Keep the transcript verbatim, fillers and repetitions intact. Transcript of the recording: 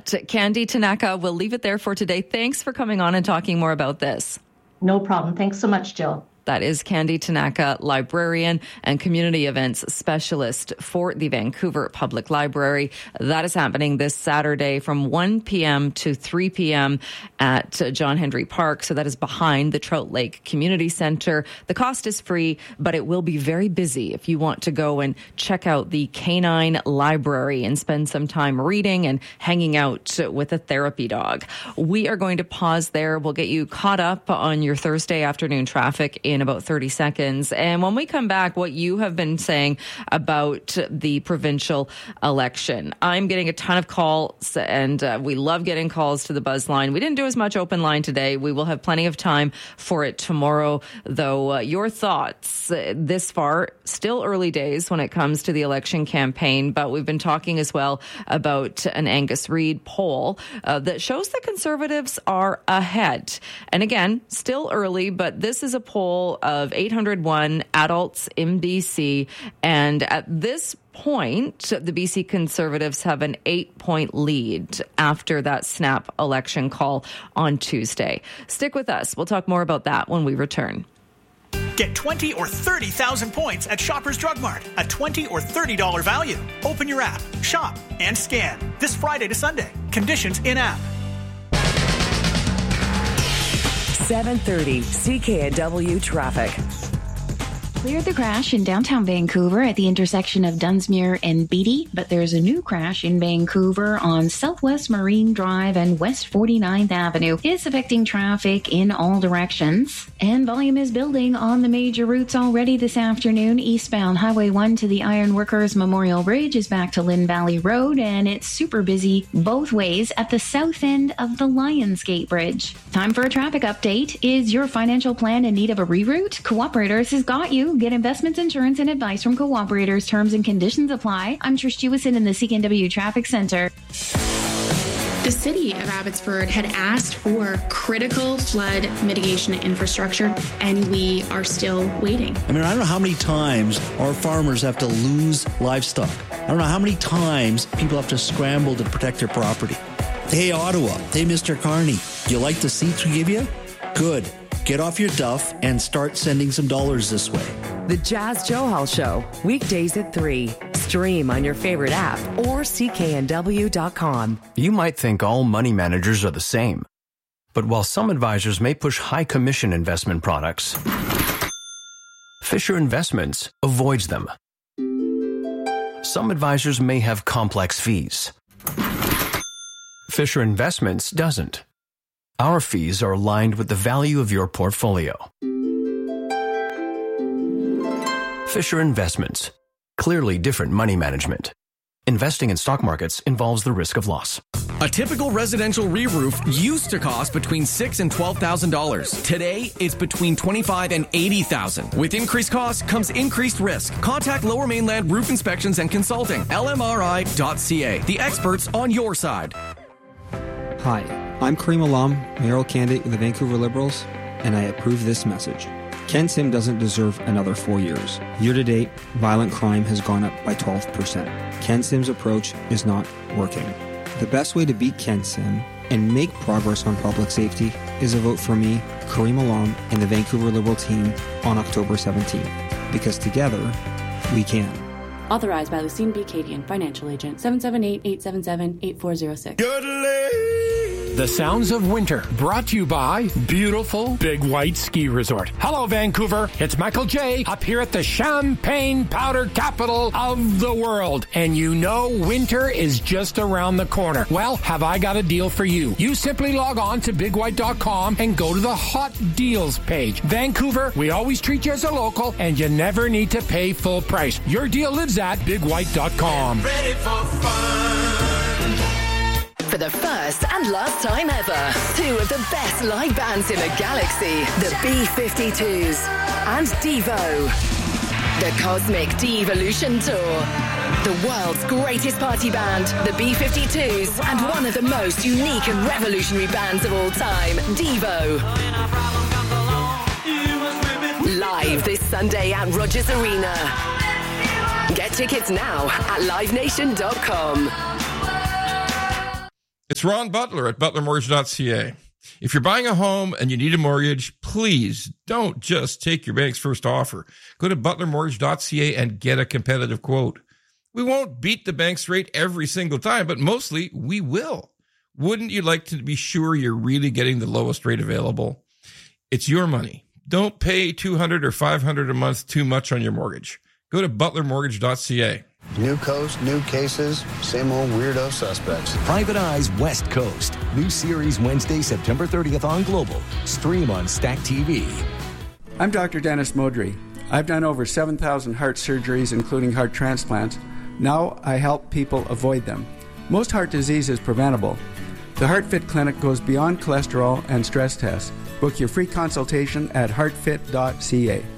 that. Candy Tanaka, we'll leave it there for today. Thanks for coming on and talking more about this. No problem. Thanks so much, Jill. That is Candy Tanaka, librarian and community events specialist for the Vancouver Public Library. That is happening this Saturday from one p.m. to three p.m. at John Hendry Park. So that is behind the Trout Lake Community Centre. The cost is free, but it will be very busy if you want to go and check out the Canine Library and spend some time reading and hanging out with a therapy dog. We are going to pause there. We'll get you caught up on your Thursday afternoon traffic in in about thirty seconds. And when we come back, what you have been saying about the provincial election. I'm getting a ton of calls, and uh, we love getting calls to the Buzz line. We didn't do as much open line today. We will have plenty of time for it tomorrow, though. Uh, your thoughts uh, this far, still early days when it comes to the election campaign, but we've been talking as well about an Angus Reid poll uh, that shows that Conservatives are ahead. And again, still early, but this is a poll of eight hundred one adults in B C, and at this point, the B C Conservatives have an eight-point lead after that snap election call on Tuesday. Stick with us. We'll talk more about that when we return. Get twenty or thirty thousand points at Shoppers Drug Mart. A twenty or thirty dollars value. Open your app, shop, and scan. This Friday to Sunday. Conditions in-app. seven thirty C K N W traffic. Cleared the crash in downtown Vancouver at the intersection of Dunsmuir and Beatty, but there's a new crash in Vancouver on Southwest Marine Drive and West forty-ninth Avenue. It's affecting traffic in all directions, and volume is building on the major routes already this afternoon. Eastbound Highway one to the Ironworkers Memorial Bridge is back to Lynn Valley Road, and it's super busy both ways at the south end of the Lionsgate Bridge. Time for a traffic update. Is your financial plan in need of a reroute? Cooperators has got you. Get investments, insurance, and advice from Cooperators. Terms and conditions apply. I'm Trish Jewison in the C K N W Traffic Center. The city of Abbotsford had asked for critical flood mitigation infrastructure, and we are still waiting. I mean, I don't know how many times our farmers have to lose livestock. I don't know how many times people have to scramble to protect their property. Hey, Ottawa. Hey, Mister Carney. Do you like the seats we give you? Good. Get off your duff and start sending some dollars this way. The Jazz Johal Show, weekdays at three. Stream on your favorite app or C K N W dot com. You might think all money managers are the same. But while some advisors may push high commission investment products, Fisher Investments avoids them. Some advisors may have complex fees. Fisher Investments doesn't. Our fees are aligned with the value of your portfolio. Fisher Investments. Clearly different money management. Investing in stock markets involves the risk of loss. A typical residential re-roof used to cost between six thousand dollars and twelve thousand dollars. Today, it's between twenty-five thousand dollars and eighty thousand dollars. With increased costs comes increased risk. Contact Lower Mainland Roof Inspections and Consulting, L M R I dot C A. The experts on your side. Hi, I'm Kareem Alam, mayoral candidate with the Vancouver Liberals, and I approve this message. Ken Sim doesn't deserve another four years. Year to date, violent crime has gone up by twelve percent. Ken Sim's approach is not working. The best way to beat Ken Sim and make progress on public safety is a vote for me, Kareem Alam, and the Vancouver Liberal team on October seventeenth. Because together, we can. Authorized by Lucine B. Cadian, Financial Agent, seven seven eight, eight seven seven, eight four zero six. The Sounds of Winter, brought to you by beautiful Big White Ski Resort. Hello, Vancouver. It's Michael J. up here at the Champagne Powder capital of the world. And you know winter is just around the corner. Well, have I got a deal for you? You simply log on to big white dot com and go to the Hot Deals page. Vancouver, we always treat you as a local, and you never need to pay full price. Your deal lives at big white dot com. Ready for fun. For the first and last time ever, two of the best live bands in the galaxy, the B fifty-twos and Devo. The Cosmic Devolution Tour. The world's greatest party band, the B fifty-twos, and one of the most unique and revolutionary bands of all time, Devo. Live this Sunday at Rogers Arena. Get tickets now at live nation dot com. It's Ron Butler at butler mortgage dot c a. If you're buying a home and you need a mortgage, please don't just take your bank's first offer. Go to butler mortgage dot c a and get a competitive quote. We won't beat the bank's rate every single time, but mostly we will. Wouldn't you like to be sure you're really getting the lowest rate available? It's your money. Don't pay two hundred dollars or five hundred dollars a month too much on your mortgage. Go to butler mortgage dot c a. New coast, new cases, same old weirdo suspects. Private Eyes West Coast. New series Wednesday, September thirtieth on Global. Stream on Stack T V. I'm Doctor Dennis Modry. I've done over seven thousand heart surgeries, including heart transplants. Now I help people avoid them. Most heart disease is preventable. The HeartFit Clinic goes beyond cholesterol and stress tests. Book your free consultation at heart fit dot c a.